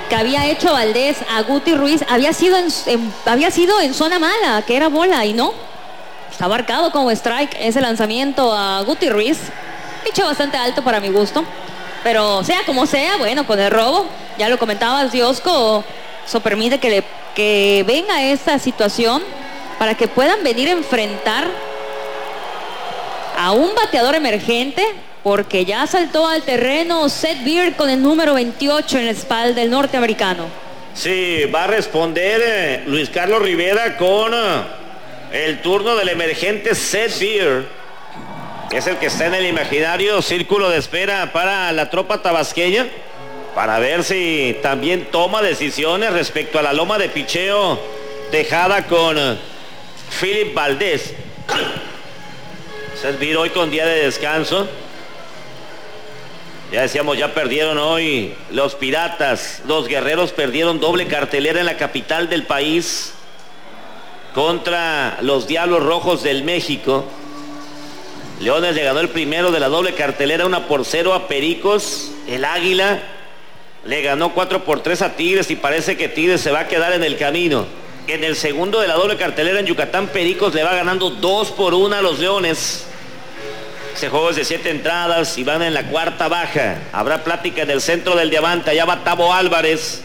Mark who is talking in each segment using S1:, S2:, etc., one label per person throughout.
S1: que había hecho Valdés a Guti Ruiz había sido en zona mala, que era bola, y no. Está marcado como strike ese lanzamiento a Guti Ruiz. Picheo bastante alto para mi gusto. Pero sea como sea, bueno, con el robo, ya lo comentabas, Diosco, eso permite que venga esta situación para que puedan venir a enfrentar a un bateador emergente, porque ya saltó al terreno Seth Beer con el número 28 en la espalda del norteamericano.
S2: Sí, va a responder Luis Carlos Rivera con el turno del emergente Seth Beer, que es el que está en el imaginario círculo de espera para la tropa tabasqueña, para ver si también toma decisiones respecto a la loma de picheo dejada con Philip Valdés. Seth Beer hoy con día de descanso. Ya decíamos, ya perdieron hoy los Piratas. Los Guerreros perdieron doble cartelera en la capital del país contra los Diablos Rojos del México. Leones le ganó el primero de la doble cartelera 1-0 a Pericos. El Águila le ganó 4-3 a Tigres y parece que Tigres se va a quedar en el camino. En el segundo de la doble cartelera en Yucatán, Pericos le va ganando 2-1 a los Leones. Ese juego es de 7 entradas y van en la cuarta baja. Habrá plática en el centro del diamante. Allá va Tavo Álvarez.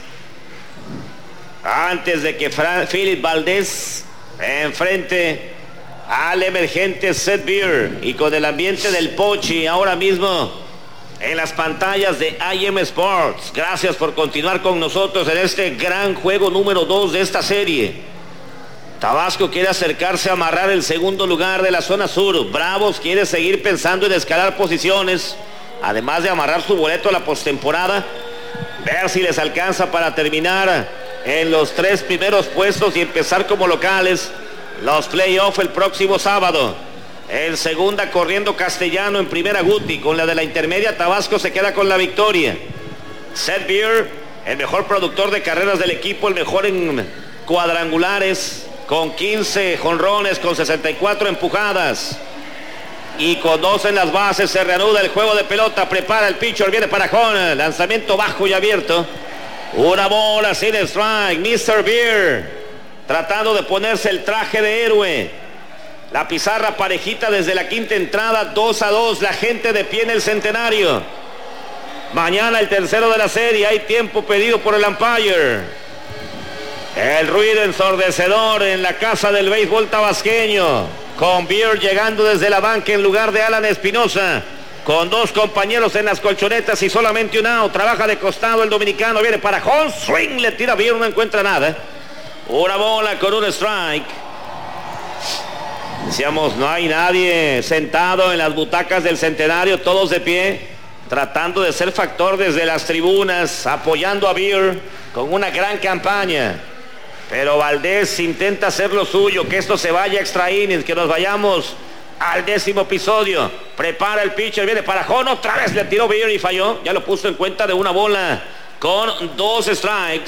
S2: Antes de que Philip Valdés enfrente al emergente Seth Beer. Y con el ambiente del Pochi ahora mismo en las pantallas de IM Sports. Gracias por continuar con nosotros en este gran juego número 2 de esta serie. Tabasco quiere acercarse a amarrar el segundo lugar de la zona sur. Bravos quiere seguir pensando en escalar posiciones, además de amarrar su boleto a la postemporada, ver si les alcanza para terminar en los 3 primeros puestos y empezar como locales los playoffs el próximo sábado. En segunda corriendo Castellano, en primera Guti. Con la de la intermedia Tabasco se queda con la victoria. Seth Beer, el mejor productor de carreras del equipo, el mejor en cuadrangulares, con 15 jonrones, con 64 empujadas y con 2 en las bases. Se reanuda el juego de pelota, prepara el pitcher, viene para Jona, lanzamiento bajo y abierto, una bola sin strike. Mr. Beer tratando de ponerse el traje de héroe. La pizarra parejita desde la quinta entrada, 2-2, la gente de pie en el Centenario. Mañana el tercero de la serie, hay tiempo pedido por el umpire. El ruido ensordecedor en la casa del béisbol tabasqueño, con Beer llegando desde la banca en lugar de Alan Espinosa, con 2 compañeros en las colchonetas y solamente un out. Trabaja de costado el dominicano, viene para home, swing, le tira Beer, no encuentra nada. Una bola con un strike. Decíamos, no hay nadie sentado en las butacas del Centenario, todos de pie, tratando de ser factor desde las tribunas, apoyando a Beer con una gran campaña. Pero Valdés intenta hacer lo suyo, que esto se vaya a extra innings, que nos vayamos al 10º episodio. Prepara el pitcher, viene para Jón, otra vez le tiró Beer y falló. Ya lo puso en cuenta de una bola con 2 strikes.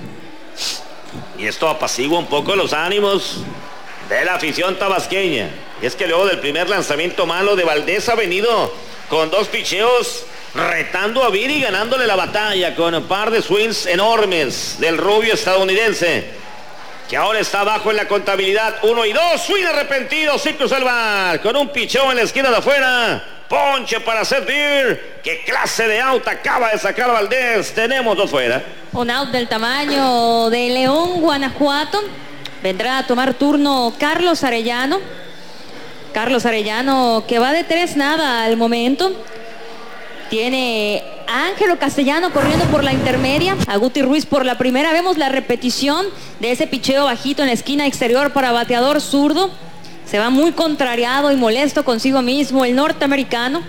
S2: Y esto apacigua un poco los ánimos de la afición tabasqueña. Y es que luego del primer lanzamiento malo de Valdés ha venido con 2 picheos retando a Beer y ganándole la batalla con un par de swings enormes del rubio estadounidense, que ahora está abajo en la contabilidad. 1-2, swing arrepentido, sí cruzó el bar con un picheo en la esquina de afuera. Ponche para Seth Beer. Qué clase de out acaba de sacar Valdés. Tenemos 2 fuera.
S1: Un out del tamaño de León, Guanajuato. Vendrá a tomar turno Carlos Arellano. Carlos Arellano, que va de 3-0 al momento. Tiene a Ángelo Castellano corriendo por la intermedia, a Guti Ruiz por la primera. Vemos la repetición de ese picheo bajito en la esquina exterior para bateador zurdo. Se va muy contrariado y molesto consigo mismo el norteamericano.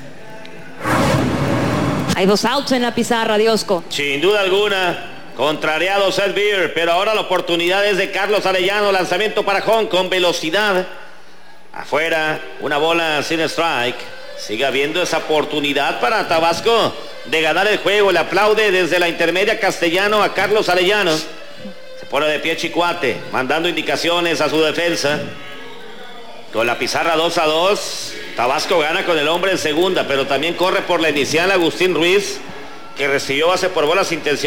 S1: Hay 2 outs en la pizarra, Diosco.
S2: Sin duda alguna, contrariado Seth Beer, pero ahora la oportunidad es de Carlos Arellano. Lanzamiento para home con velocidad. Afuera, una bola sin strike. Sigue habiendo esa oportunidad para Tabasco de ganar el juego. Le aplaude desde la intermedia Castellano a Carlos Arellano. Se pone de pie Chicuate, mandando indicaciones a su defensa. Con la pizarra 2-2, Tabasco gana con el hombre en segunda, pero también corre por la inicial Agustín Ruiz, que recibió base por bolas intencionales.